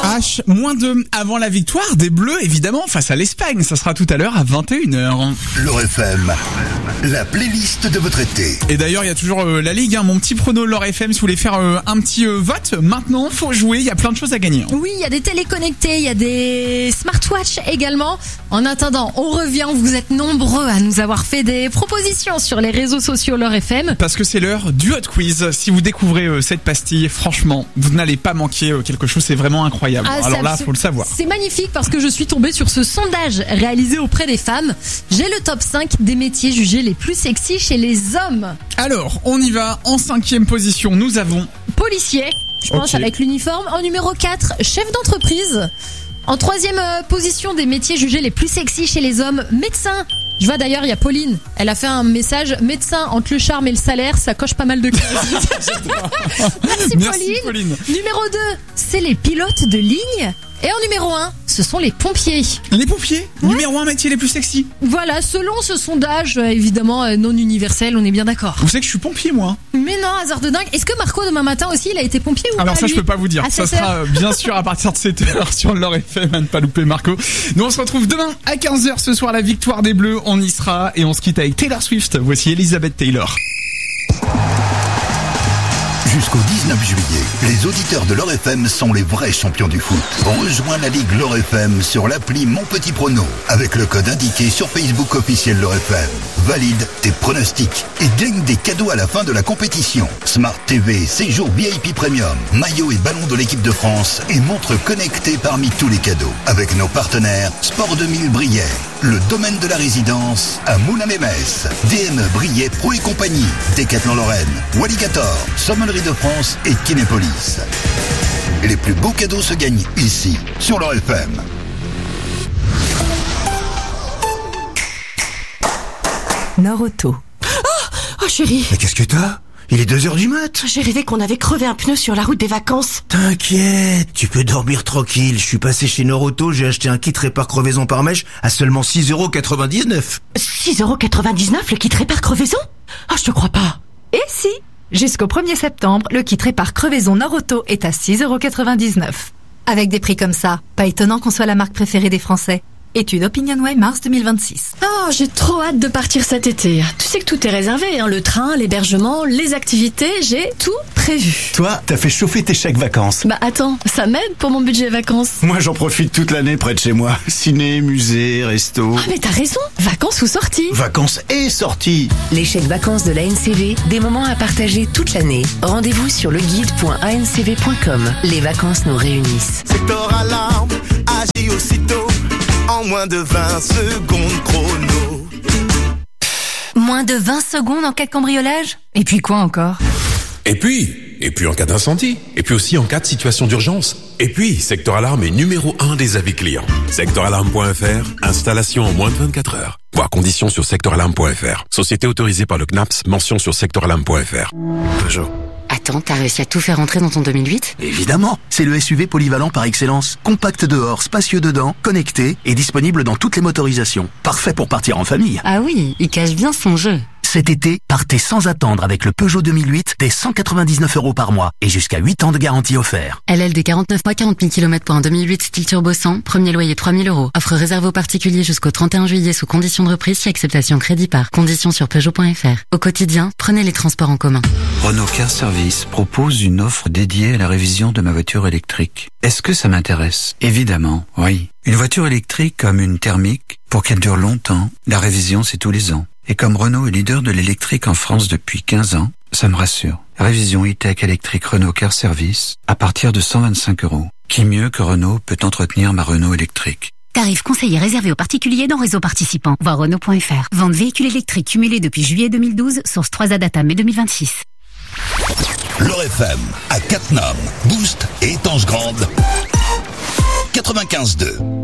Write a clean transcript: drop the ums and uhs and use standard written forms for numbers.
H-2 avant la victoire des Bleus, évidemment, face à l'Espagne. Ça sera tout à l'heure à 21h. L'Or FM, la playlist de votre été. Et d'ailleurs, il y a toujours la Ligue, mon petit prono L'Or FM. Si vous voulez faire un petit vote, maintenant, faut jouer. Il y a plein de choses à gagner. Oui, il y a des télés connectées, il y a des smartwatches également. En attendant, on revient. Vous êtes nombreux à nous avoir fait des propositions sur les réseaux sociaux L'Or FM. Parce que c'est l'heure du Hot Quiz. Si vous découvrez cette pastille, franchement, vous n'allez pas manquer quelque chose. C'est vraiment incroyable. Alors là, faut le savoir. C'est magnifique parce que je suis tombée sur ce sondage réalisé auprès des femmes. J'ai le top 5 des métiers jugés les plus sexy chez les hommes. Alors, on y va. En 5e position, nous avons... policier, je pense, avec l'uniforme. En numéro 4, chef d'entreprise. En 3e position des métiers jugés les plus sexy chez les hommes, médecin. Je vois d'ailleurs, il y a Pauline, elle a fait un message, médecin entre le charme et le salaire, ça coche pas mal de cases. Merci Pauline. Numéro 2, c'est les pilotes de ligne. Et en numéro 1, ce sont les pompiers. Les pompiers, numéro 1 métier les plus sexy. Voilà, selon ce sondage, évidemment non universel, on est bien d'accord. Vous savez que je suis pompier, moi. Mais non, hasard de dingue. Est-ce que Marco, demain matin aussi, il a été pompier ou Alors pas, ça, lui, je peux pas vous dire. Ça sera bien sûr à partir de 7h sur L'Or FM, à ne pas louper Marco. Nous, on se retrouve demain à 15h ce soir, la victoire des Bleus. On y sera et on se quitte avec Taylor Swift. Voici Elizabeth Taylor. Jusqu'au 19 juillet, les auditeurs de L'Or FM sont les vrais champions du foot. Rejoins la Ligue L'Or FM sur l'appli Mon Petit Prono avec le code indiqué sur Facebook officiel L'Or FM. Valide tes pronostics et gagne des cadeaux à la fin de la compétition. Smart TV, séjour VIP Premium, maillot et ballon de l'équipe de France et montre connectée parmi tous les cadeaux. Avec nos partenaires Sport 2000 Briey, le domaine de la résidence à Moulins-les-Messes, DME Briey Pro et compagnie, Décathlon Lorraine, Walligator, Sommellerie de France et Kinépolis. Les plus beaux cadeaux se gagnent ici, sur L'Or FM. Nord-Auto. Oh chérie. Mais qu'est-ce que t'as ? Il est 2h du mat'. J'ai rêvé qu'on avait crevé un pneu sur la route des vacances. T'inquiète, tu peux dormir tranquille. Je suis passé chez Nord-Auto, j'ai acheté un kit répare crevaison par mèche à seulement 6,99€. 6,99€ le kit répare crevaison ? Oh, je te crois pas. Et si ? Jusqu'au 1er septembre, le kit répare crevaison Nord-Auto est à 6,99€. Avec des prix comme ça, pas étonnant qu'on soit la marque préférée des Français. Étude OpinionWay mars 2026. Oh, j'ai trop hâte de partir cet été. Tu sais que tout est réservé, le train, l'hébergement, les activités, j'ai tout prévu. Toi, t'as fait chauffer tes chèques vacances. Bah attends, ça m'aide pour mon budget vacances. Moi, j'en profite toute l'année près de chez moi. Ciné, musée, resto. Ah mais t'as raison, vacances ou sorties. Vacances et sorties. Les chèques vacances de l'ANCV, des moments à partager toute l'année. Rendez-vous sur leguide.ancv.com. Les vacances nous réunissent. Secteur Alarme, agit aussitôt. En moins de 20 secondes chrono. Moins de 20 secondes en cas de cambriolage ? Et puis quoi encore ? Et puis en cas d'incendie. Et puis aussi en cas de situation d'urgence. Et puis, Secteur Alarme est numéro 1 des avis clients. Secteuralarme.fr, installation en moins de 24 heures. Voir conditions sur secteuralarme.fr. Société autorisée par le CNAPS, mention sur secteuralarme.fr. Peugeot. Attends, t'as réussi à tout faire entrer dans ton 2008 ? Évidemment, c'est le SUV polyvalent par excellence. Compact dehors, spacieux dedans, connecté et disponible dans toutes les motorisations. Parfait pour partir en famille. Ah oui, il cache bien son jeu. Cet été, partez sans attendre avec le Peugeot 2008 dès 199€ par mois et jusqu'à 8 ans de garantie offert. LLD 49 mois 40 000 km pour un 2008 style turbo 100, premier loyer 3 000 €. Offre réservée aux particuliers jusqu'au 31 juillet sous condition de reprise si acceptation crédit par. Conditions sur Peugeot.fr. Au quotidien, prenez les transports en commun. Renault Car Service propose une offre dédiée à la révision de ma voiture électrique. Est-ce que ça m'intéresse ? Évidemment, oui. Une voiture électrique comme une thermique, pour qu'elle dure longtemps, la révision c'est tous les ans. Et comme Renault est leader de l'électrique en France depuis 15 ans, ça me rassure. Révision e-tech électrique Renault Car Service à partir de 125€. Qui mieux que Renault peut entretenir ma Renault électrique ? Tarif conseillé réservé aux particuliers dans réseau participant. Voir Renault.fr. Vente véhicule électrique cumulé depuis juillet 2012, source 3A Data mai 2026. L'Or FM à Cattenom, Boost et Étanche Grande 95.2.